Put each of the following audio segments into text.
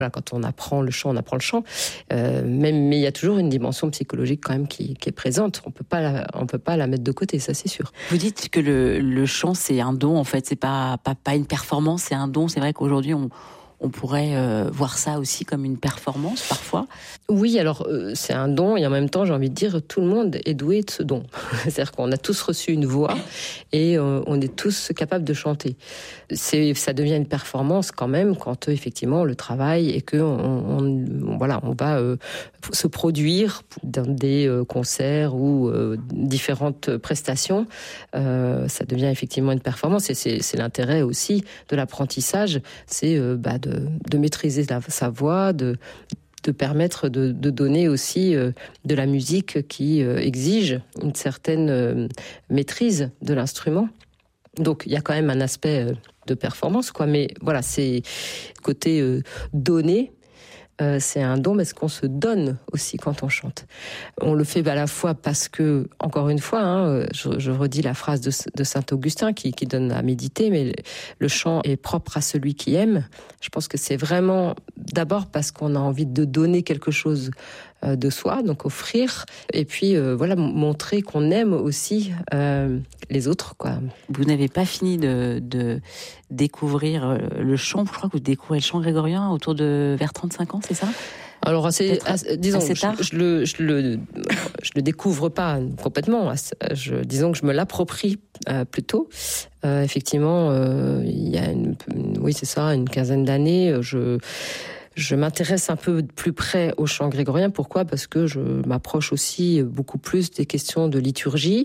Quand on apprend le chant, mais il y a toujours une dimension psychologique quand même qui est présente. On peut pas la mettre de côté, ça c'est sûr. Vous dites que le chant c'est un don en fait, c'est pas une performance, c'est un don. C'est vrai qu'aujourd'hui on pourrait voir ça aussi comme une performance parfois. Oui, alors c'est un don et en même temps j'ai envie de dire tout le monde est doué de ce don. C'est-à-dire qu'on a tous reçu une voix et on est tous capables de chanter. Ça devient une performance quand même quand effectivement on le travaille et que on va se produire dans des concerts ou différentes prestations. Ça devient effectivement une performance et c'est l'intérêt aussi de l'apprentissage, c'est de maîtriser sa voix, de permettre de donner aussi de la musique qui exige une certaine maîtrise de l'instrument. Donc il y a quand même un aspect de performance, quoi. Mais voilà, c'est côté donné. C'est un don, mais ce qu'on se donne aussi quand on chante. On le fait à la fois parce que, encore une fois, je redis la phrase de Saint-Augustin qui donne à méditer, mais le chant est propre à celui qui aime. Je pense que c'est vraiment d'abord parce qu'on a envie de donner quelque chose de soi, donc offrir, et puis montrer qu'on aime aussi les autres, quoi. Vous n'avez pas fini de découvrir le chant, je crois que vous découvrez le chant grégorien autour de vers 35 ans, c'est ça ? Alors disons, je le découvre pas complètement. Disons que je me l'approprie plutôt. Effectivement, il y a une quinzaine d'années, je m'intéresse un peu plus près au chant grégorien. Pourquoi ? Parce que je m'approche aussi beaucoup plus des questions de liturgie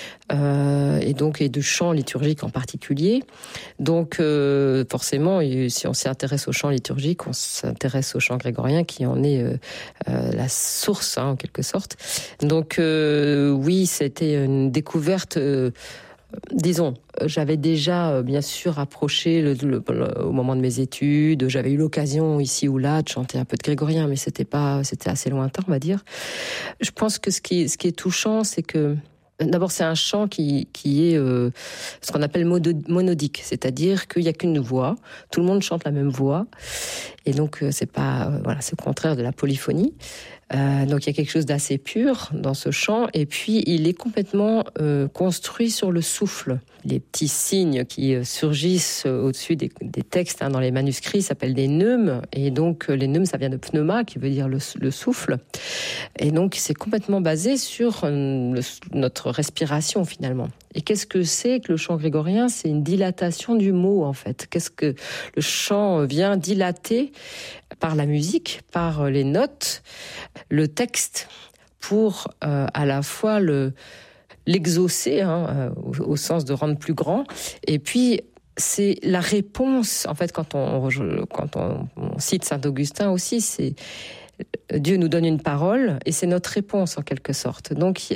et de chant liturgique en particulier. Donc forcément, si on s'intéresse au chant liturgique, on s'intéresse au chant grégorien qui en est la source, en quelque sorte. Donc oui, c'était une découverte. Disons, j'avais déjà bien sûr approché au moment de mes études. J'avais eu l'occasion ici ou là de chanter un peu de grégorien, mais c'était assez lointain, on va dire. Je pense que ce qui est touchant, c'est que d'abord c'est un chant qui est ce qu'on appelle monodique, c'est-à-dire qu'il n'y a qu'une voix, tout le monde chante la même voix, et donc c'est au contraire de la polyphonie. Donc il y a quelque chose d'assez pur dans ce chant, et puis il est complètement construit sur le souffle. Les petits signes qui surgissent au-dessus des textes dans les manuscrits s'appellent des neumes, et donc les neumes ça vient de pneuma qui veut dire le souffle, et donc c'est complètement basé sur notre respiration finalement. Et qu'est-ce que c'est que le chant grégorien ? C'est une dilatation du mot en fait. Qu'est-ce que le chant vient dilater par la musique, par les notes, le texte, pour à la fois l'exaucer, au sens de rendre plus grand, et puis c'est la réponse. En fait, quand on cite Saint-Augustin aussi, c'est Dieu nous donne une parole et c'est notre réponse en quelque sorte. Donc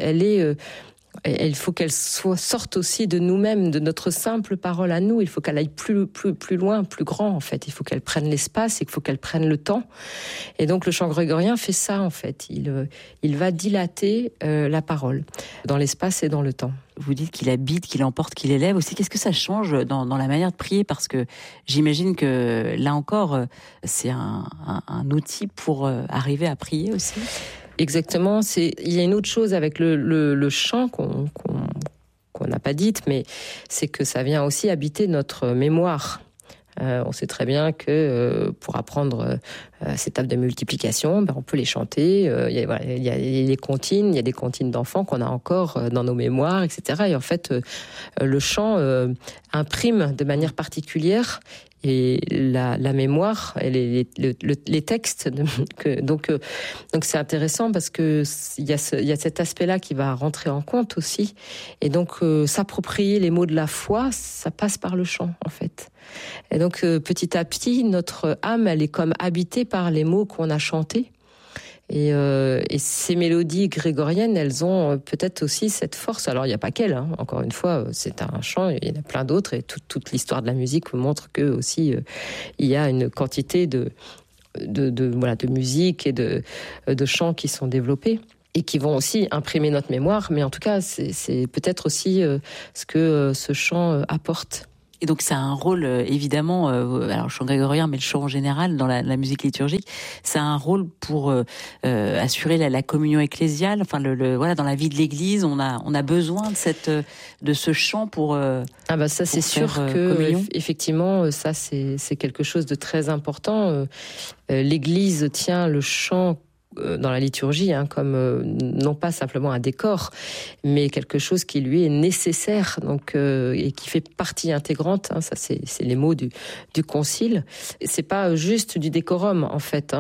il faut qu'elle sorte aussi de nous-mêmes, de notre simple parole à nous. Il faut qu'elle aille plus loin, plus grand, en fait. Il faut qu'elle prenne l'espace et il faut qu'elle prenne le temps. Et donc, le chant grégorien fait ça, en fait. Il va dilater la parole dans l'espace et dans le temps. Vous dites qu'il habite, qu'il emporte, qu'il élève aussi. Qu'est-ce que ça change dans la manière de prier ? Parce que j'imagine que, là encore, c'est un outil pour arriver à prier aussi. Exactement. Il y a une autre chose avec le chant qu'on n'a pas dite, mais c'est que ça vient aussi habiter notre mémoire. On sait très bien que pour apprendre ces tables de multiplication, on peut les chanter. Il y a les comptines, il y a des comptines d'enfants qu'on a encore dans nos mémoires, etc. Et en fait, le chant imprime de manière particulière. Et la mémoire et les textes, donc c'est intéressant parce que il y a cet aspect-là qui va rentrer en compte aussi, et donc s'approprier les mots de la foi, ça passe par le chant en fait. Et donc petit à petit, notre âme, elle est comme habitée par les mots qu'on a chantés. Et ces mélodies grégoriennes, elles ont peut-être aussi cette force. Alors, il n'y a pas qu'elles, encore une fois, c'est un chant, il y en a plein d'autres, et toute l'histoire de la musique montre que aussi il y a une quantité de musique et de chants qui sont développés et qui vont aussi imprimer notre mémoire. Mais en tout cas, c'est peut-être aussi ce que ce chant apporte. Et donc ça a un rôle évidemment, alors le chant grégorien, mais le chant en général dans la musique liturgique, ça a un rôle pour assurer la communion ecclésiale. Enfin voilà, dans la vie de l'Église, on a besoin de ce chant pour. Ça c'est sûr que effectivement ça c'est quelque chose de très important. L'Église tient le chant dans la liturgie, comme non pas simplement un décor, mais quelque chose qui lui est nécessaire, donc et qui fait partie intégrante. Ça, c'est les mots du concile. C'est pas juste du décorum en fait.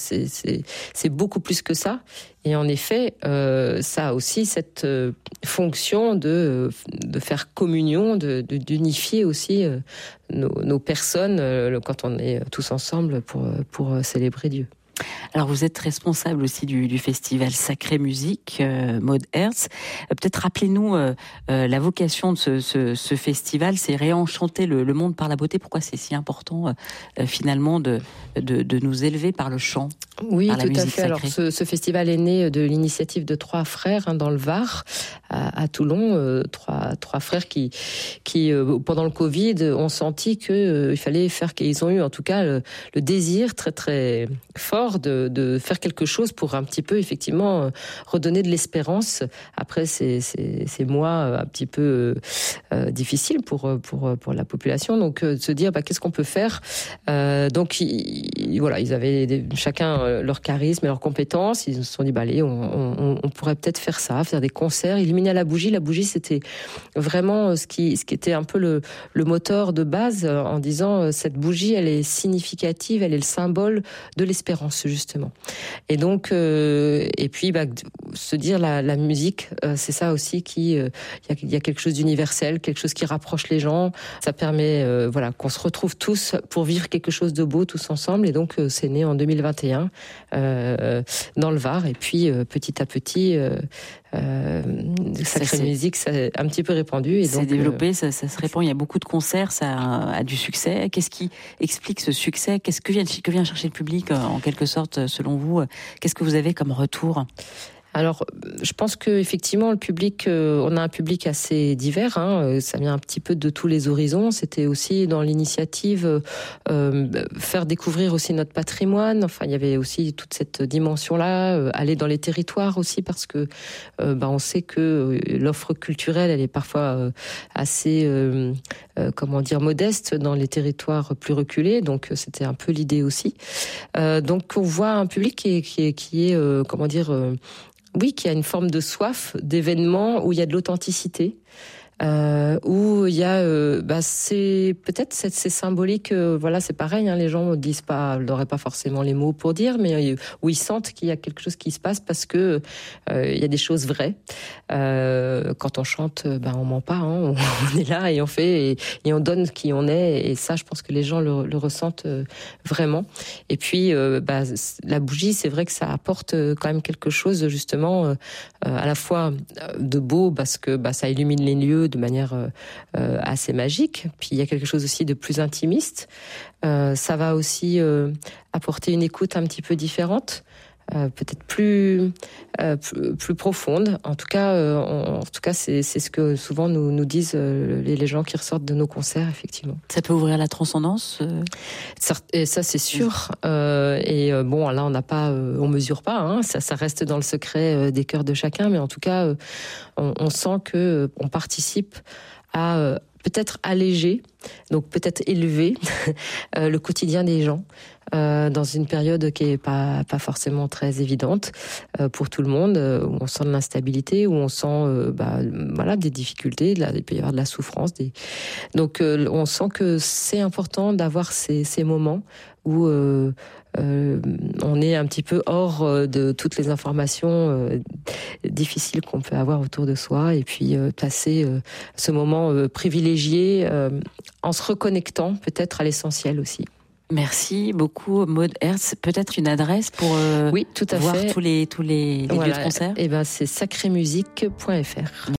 C'est beaucoup plus que ça. Et en effet, ça a aussi cette fonction de faire communion, d'unifier aussi nos personnes quand on est tous ensemble pour célébrer Dieu. Alors vous êtes responsable aussi du festival Sacrée Musique, Maud Herz. Peut-être rappelez-nous la vocation de ce festival, c'est réenchanter le monde par la beauté. Pourquoi c'est si important finalement de nous élever par le chant? Oui, tout à fait. Alors ce festival est né de l'initiative de 3 frères dans le Var, à Toulon, trois frères qui pendant le Covid ont senti que il fallait faire, qu'ils ont eu en tout cas le désir très très fort de faire quelque chose pour un petit peu effectivement redonner de l'espérance après ces mois un petit peu difficiles pour la population. Donc de se dire qu'est-ce qu'on peut faire. Donc voilà, ils avaient chacun leur charisme et leurs compétences. Ils se sont dit allez, on pourrait peut-être faire ça, faire des concerts, illuminer à la bougie. La bougie, c'était vraiment ce qui était un peu le moteur de base, en disant cette bougie, elle est significative, elle est le symbole de l'espérance justement. Et donc et puis se dire la musique, c'est ça aussi il y a quelque chose d'universel, quelque chose qui rapproche les gens. Ça permet qu'on se retrouve tous pour vivre quelque chose de beau tous ensemble. Et donc c'est né en 2021 dans le Var. Et puis petit à petit Sacrée Musique, ça a un petit peu répandu. Et c'est développé, ça se répand. Il y a beaucoup de concerts, ça a du succès. Qu'est-ce qui explique ce succès? Qu'est-ce que vient chercher le public en quelque sorte, selon vous? Qu'est-ce que vous avez comme retour? Alors, je pense que effectivement, le public, on a un public assez divers. Ça vient un petit peu de tous les horizons. C'était aussi dans l'initiative faire découvrir aussi notre patrimoine. Enfin, il y avait aussi toute cette dimension-là, aller dans les territoires aussi, parce que on sait que l'offre culturelle, elle est parfois assez modeste dans les territoires plus reculés. Donc, c'était un peu l'idée aussi. Donc, on voit un public qui est qui a une forme de soif d'événements où il y a de l'authenticité, où il y a c'est peut-être c'est symbolique, c'est pareil, les gens n'auraient pas forcément les mots pour dire, mais où ils sentent qu'il y a quelque chose qui se passe parce que il y a des choses vraies. Quand on chante, on ment pas, on est là et on fait et on donne qui on est, et ça je pense que les gens le ressentent vraiment. Et puis la bougie, c'est vrai que ça apporte quand même quelque chose justement à la fois de beau, parce que ça illumine les lieux de manière assez magique. Puis il y a quelque chose aussi de plus intimiste. Ça va aussi apporter une écoute un petit peu différente, peut-être plus profonde. En tout cas, c'est ce que souvent nous disent les gens qui ressortent de nos concerts, effectivement. Ça peut ouvrir la transcendance. Et ça, c'est sûr. Là, on mesure pas. Ça reste dans le secret des cœurs de chacun, mais en tout cas, on sent que on participe à peut-être alléger, donc peut-être élever le quotidien des gens. Dans une période qui est pas forcément très évidente pour tout le monde, où on sent de l'instabilité, où on sent des difficultés, il peut y avoir de la souffrance. Donc on sent que c'est important d'avoir ces moments où on est un petit peu hors de toutes les informations difficiles qu'on peut avoir autour de soi, et puis passer ce moment privilégié en se reconnectant peut-être à l'essentiel aussi. Merci beaucoup, Maud Herz. Peut-être une adresse pour oui, tout à voir fait. tous les lieux de concert. C'est sacrémusique.fr.